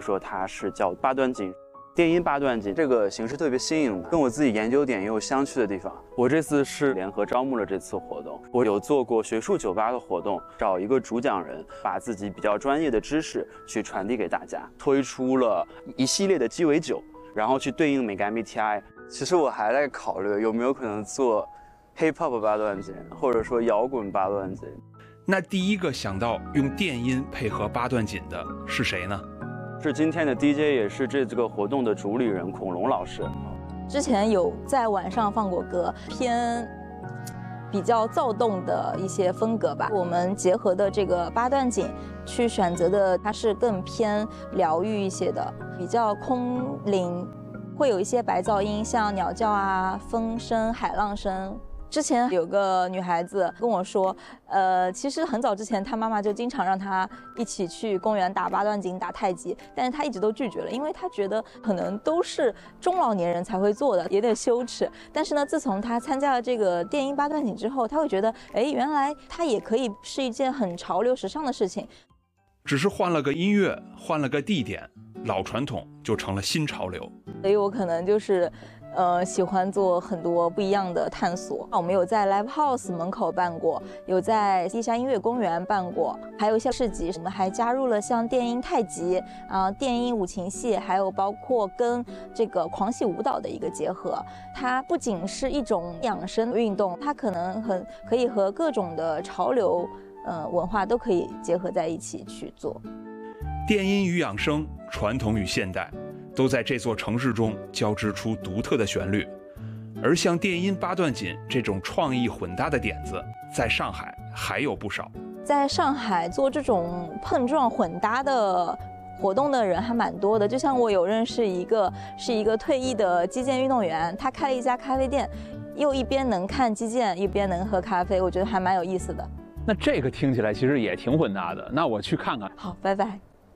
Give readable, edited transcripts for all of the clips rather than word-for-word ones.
以说它是叫八段锦。电音八段锦这个形式特别新颖，跟我自己研究点也有相去的地方。我这次是联合招募了这次活动，我有做过学术酒吧的活动，找一个主讲人，把自己比较专业的知识去传递给大家，推出了一系列的鸡尾酒，然后去对应美个 MBTI。其实我还在考虑有没有可能做 Hip Hop 八段锦，或者说摇滚八段锦。 那第一个想到用电音配合八段锦的是谁呢？ 是今天的 DJ， 也是这个活动的主理人孔龙老师。 之前有在晚上放过歌，偏比较躁动的一些风格吧。我们结合的这个八段锦去选择的，它是更偏疗愈一些的，比较空灵，会有一些白噪音，像鸟叫啊、风声、海浪声。之前有个女孩子跟我说，其实很早之前她妈妈就经常让她一起去公园打八段锦、打太极，但是她一直都拒绝了，因为她觉得可能都是中老年人才会做的，有点羞耻。但是呢，自从她参加了这个电音八段锦之后，她会觉得，哎，原来它也可以是一件很潮流、时尚的事情。 只是换了个音乐，换了个地点，老传统就成了新潮流。 所以我可能就是喜欢做很多不一样的探索。我们有在 Live House 门口办过，有在地下音乐公园办过，还有一些市集。我们还加入了像电音太极电音五禽戏，还有包括跟这个狂喜舞蹈的一个结合。它不仅是一种养生运动，它可能可以和各种的潮流文化都可以结合在一起去做。 电音与养生，传统与现代，都在这座城市中交织出独特的旋律。而像电音八段锦这种创意混搭的点子，在上海还有不少。 在上海做这种碰撞混搭的活动的人还蛮多的，就像我有认识一个退役的击剑运动员，他开了一家咖啡店，又一边能看击剑，一边能喝咖啡，我觉得还蛮有意思的。 那这个听起来其实也挺混搭的，那我去看看。 好，拜拜。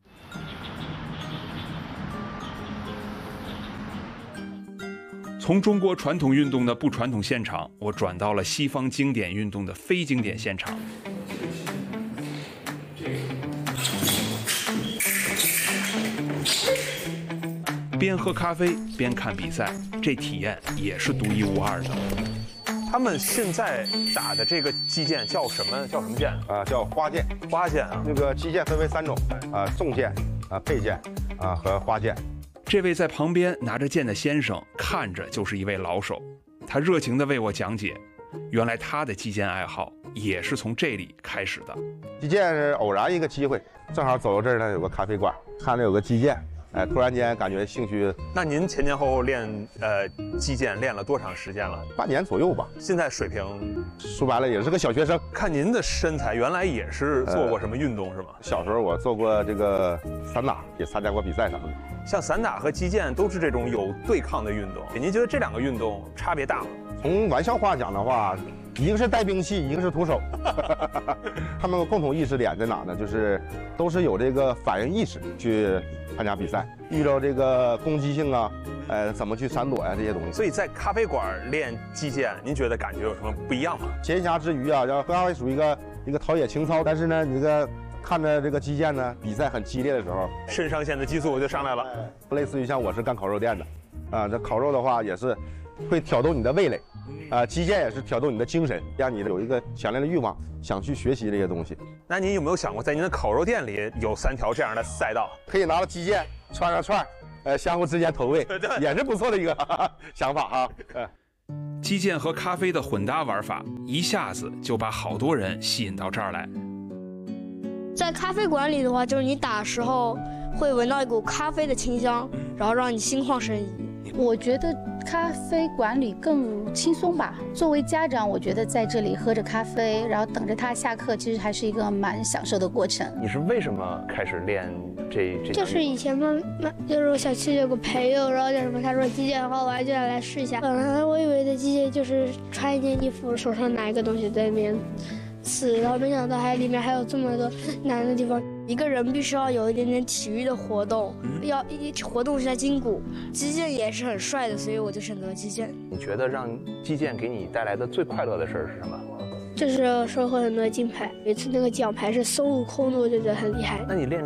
从中国传统运动的不传统现场，我转到了西方经典运动的非经典现场。边喝咖啡边看比赛，这体验也是独一无二的。 他们现在打的这个击剑叫什么剑？ 叫花剑。 花剑啊， 那个击剑分为3种，重剑、佩剑和花剑。 这位在旁边拿着剑的先生看着就是一位老手，他热情地为我讲解，原来他的击剑爱好也是从这里开始的。 击剑是偶然一个机会，正好走到这儿呢，有个咖啡馆，看着有个击剑，突然间感觉兴趣。 那您前前后后练击剑练了多长时间了 ？8年左右吧。 现在水平说白了也是个小学生。 看您的身材，原来也是做过什么运动是吗？ 小时候我做过这个散打，也参加过比赛啥的。 像散打和击剑都是这种有对抗的运动，您觉得这2个运动差别大吗？ 从玩笑话讲的话，一个是带兵器，一个是徒手。他们共同意识点在哪呢？就是都是有这个反应意识去参加比赛，遇到这个攻击性怎么去闪躲这些东西。 所以在咖啡馆练击剑，您觉得感觉有什么不一样吗？ 闲暇之余要喝咖啡属于一个陶冶情操，但是呢，你这个看着这个击剑呢，比赛很激烈的时候， 肾上腺的激素就上来了。 类似于像我是干烤肉店的，这烤肉的话也是会挑动你的味蕾，击剑也是挑动你的精神，让你有一个强烈的欲望想去学习这些东西。 那您有没有想过，在您的烤肉店里有3条这样的赛道， 可以拿着击剑串上串，相互之间投喂，也是不错的一个想法哈。 击剑和咖啡的混搭玩法，一下子就把好多人吸引到这儿来。 在咖啡馆里的话，就是你打的时候会闻到一股咖啡的清香，然后让你心旷神怡。 我觉得咖啡馆里更轻松吧。作为家长，我觉得在这里喝着咖啡，然后等着他下课，其实还是一个蛮享受的过程。 你是为什么开始练这？ 就是以前就是我小区有个朋友，然后叫什么，他说击剑好玩，就想来试一下。本来我以为的击剑就是穿一件衣服，手上拿一个东西在那边刺，然后没想到里面还有这么多难的地方。一个人必须要有一点点体育的活动，要活动一下筋骨。击剑也是很帅的，所以我就选择了击剑。 你觉得让击剑给你带来的最快乐的事是什么？ 就是收获很多金牌。有一次那个奖牌是孙悟空的，我就觉得很厉害。 那你练